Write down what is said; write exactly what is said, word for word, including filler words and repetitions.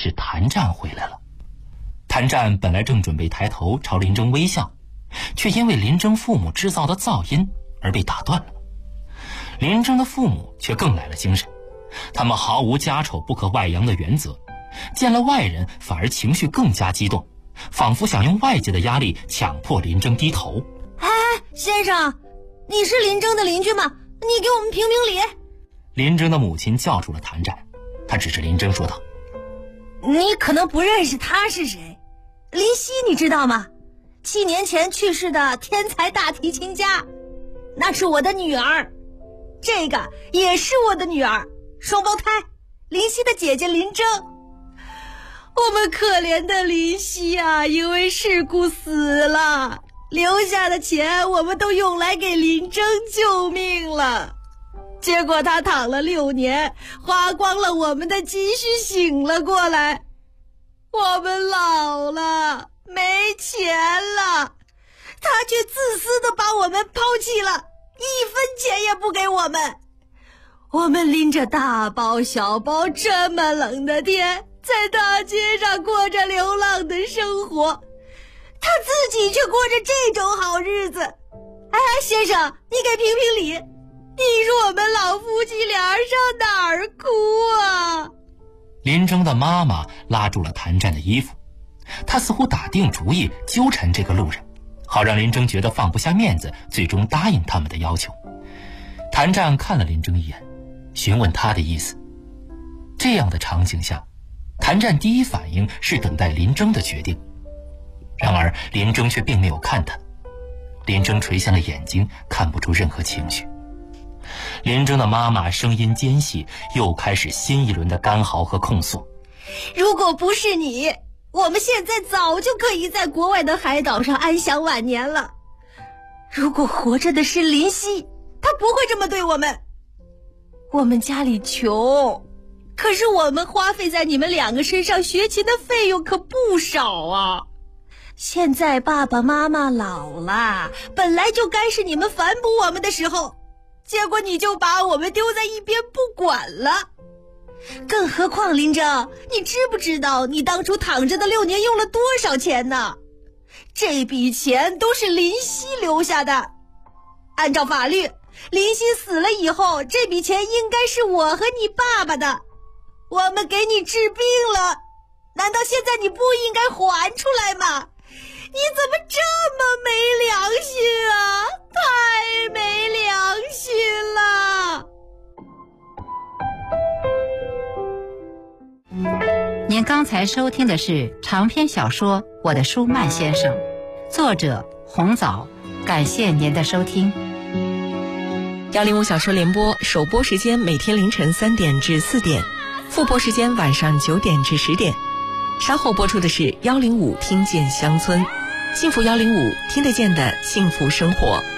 是谭战回来了。谭战本来正准备抬头朝林征微笑，却因为林征父母制造的噪音而被打断了。林征的父母却更来了精神，他们毫无家丑不可外扬的原则，见了外人反而情绪更加激动，仿佛想用外界的压力强迫林征低头。 哎，先生，你是林征的邻居吗？你给我们评评理。 林征的母亲叫住了谭战，他指着林征说道： 你可能不认识他是谁，林夕你知道吗？七年前去世的天才大提琴家，那是我的女儿，这个也是我的女儿，双胞胎，林夕的姐姐林征。我们可怜的林夕啊，因为事故死了，留下的钱我们都用来给林征救命了。结果他躺了六年，花光了我们的积蓄，醒了过来。我们老了，没钱了，他却自私地把我们抛弃了，一分钱也不给我们。我们拎着大包小包，这么冷的天，在大街上过着流浪的生活，他自己却过着这种好日子。哎，先生，你给评评理，你说我们老夫妻俩上哪儿哭啊？ 林征的妈妈拉住了谭战的衣服，她似乎打定主意纠缠这个路人，好让林征觉得放不下面子，最终答应他们的要求。谭战看了林征一眼，询问他的意思。这样的场景下，谭战第一反应是等待林征的决定，然而林征却并没有看他。林征垂下了眼睛，看不出任何情绪。林征的妈妈声音尖细，又开始新一轮的干嚎和控诉。 如果不是你，我们现在早就可以在国外的海岛上安享晚年了。如果活着的是林夕，他不会这么对我们。我们家里穷，可是我们花费在你们两个身上学琴的费用可不少啊。现在爸爸妈妈老了，本来就该是你们反哺我们的时候，结果你就把我们丢在一边不管了。更何况林征，你知不知道你当初躺着的六年用了多少钱呢？这笔钱都是林夕留下的。按照法律，林夕死了以后，这笔钱应该是我和你爸爸的。我们给你治病了，难道现在你不应该还出来吗？你怎么这么没良心啊？太没良心了！ 您刚才收听的是长篇小说《我的舒曼先生》，作者红枣。感谢您的收听。 幺零五小说联播首播时间每天凌晨三点至四点，复播时间晚上九点至十点。稍后播出的是幺零五听见乡村，幸福幺零五听得见的幸福生活。